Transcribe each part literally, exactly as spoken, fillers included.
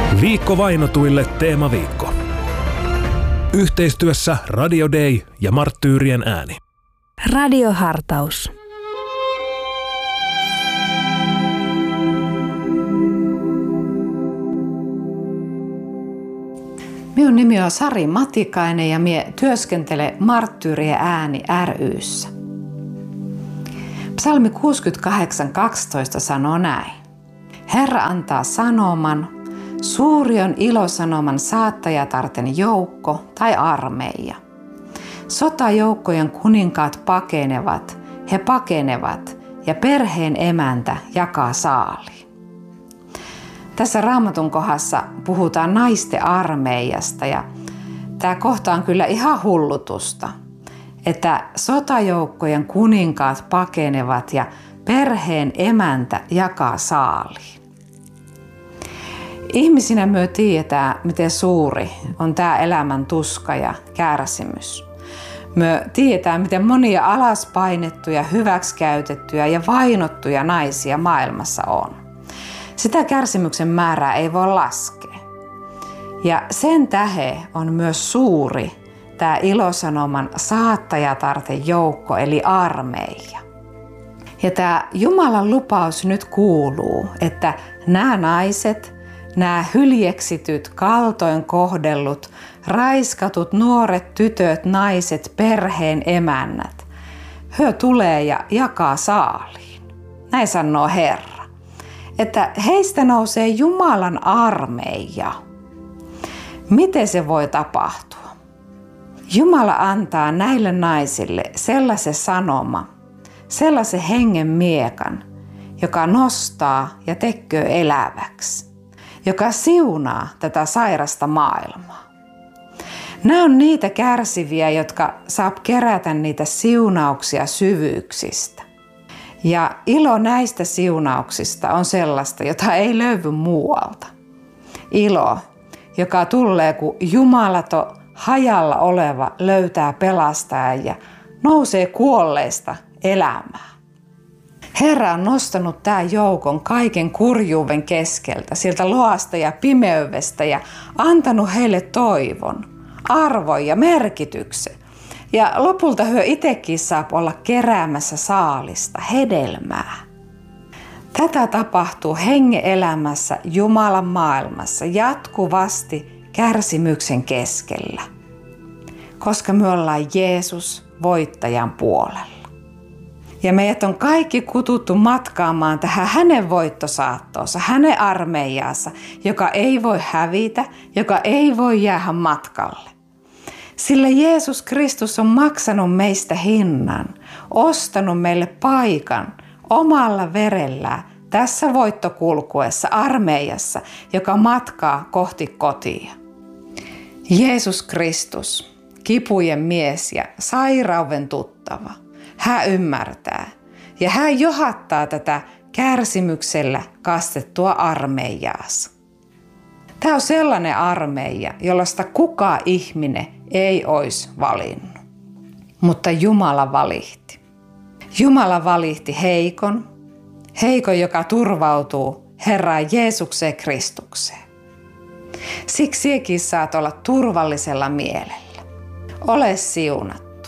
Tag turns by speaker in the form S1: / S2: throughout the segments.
S1: Viikko vainotuille teemaviikko. Yhteistyössä Radio Day ja Marttyyrien ääni.
S2: Radiohartaus.
S3: Minun nimi on Sari Matikainen ja minä työskentelen Marttyyrien ääni ry:ssä. Psalmi kuusikymmentäkahdeksan kaksitoista sanoo näin. Herra antaa sanoman, suuri on ilosanoman saattajatarten joukko tai armeija. Sotajoukkojen kuninkaat pakenevat, he pakenevat ja perheen emäntä jakaa saaliin. Tässä Raamatun kohdassa puhutaan naisten armeijasta ja tämä kohta on kyllä ihan hullutusta, että sotajoukkojen kuninkaat pakenevat ja perheen emäntä jakaa saaliin. Ihmisinä me tiedetään, miten suuri on tämä elämän tuska ja kärsimys. Me tiedetään, miten monia alaspainettuja, hyväksikäytettyjä ja vainottuja naisia maailmassa on. Sitä kärsimyksen määrää ei voi laskea. Ja sen tähden on myös suuri tämä ilosanoman saattajatarten joukko eli armeija. Ja tämä Jumalan lupaus nyt kuuluu, että nämä naiset, nämä hyljeksityt, kaltoin kohdellut, raiskatut nuoret tytöt, naiset, perheen emännät, he tulee ja jakaa saaliin. Näin sanoo Herra. Että heistä nousee Jumalan armeija. Miten se voi tapahtua? Jumala antaa näille naisille sellaisen sanoma, sellaisen hengen miekan, joka nostaa ja tekee eläväksi, joka siunaa tätä sairasta maailmaa. Nämä on niitä kärsiviä, jotka saa kerätä niitä siunauksia syvyyksistä. Ja ilo näistä siunauksista on sellaista, jota ei löydy muualta. Ilo, joka tulee, kun jumalaton hajalla oleva löytää pelastajan ja nousee kuolleista elämään. Herra on nostanut tämän joukon kaiken kurjuuden keskeltä, sieltä loasta ja pimeydestä ja antanut heille toivon, arvon ja merkityksen. Ja lopulta he itsekin saa olla keräämässä saalista, hedelmää. Tätä tapahtuu hengen elämässä Jumalan maailmassa jatkuvasti kärsimyksen keskellä, koska me ollaan Jeesus voittajan puolella. Ja meidät on kaikki kututtu matkaamaan tähän hänen voittosaattoonsa, hänen armeijaansa, joka ei voi hävitä, joka ei voi jäädä matkalle. Sillä Jeesus Kristus on maksanut meistä hinnan, ostanut meille paikan omalla verellään tässä voittokulkuessa armeijassa, joka matkaa kohti kotia. Jeesus Kristus, kipujen mies ja sairauden tuttava, hän ymmärtää ja hän johattaa tätä kärsimyksellä kastettua armeijaansa. Tämä on sellainen armeija, jollaista kukaan ihminen ei olisi valinnut, mutta Jumala valihti. Jumala valihti heikon, heikon, joka turvautuu Herraan Jeesukseen Kristukseen. Siksi sinäkin saat olla turvallisella mielellä. Ole siunattu.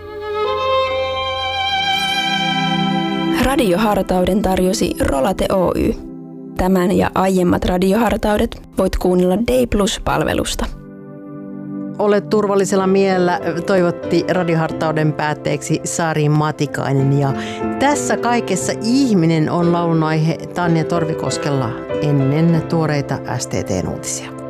S2: Radiohartauden tarjosi Rolate Oy. Tämän ja aiemmat radiohartaudet voit kuunnella Day Plus-palvelusta.
S4: Olet turvallisella mielellä, toivotti radiohartauden päätteeksi Sari Matikainen. Ja tässä kaikessa ihminen on laulun aihe Tanja Torvikoskella ennen tuoreita S T T:n uutisia.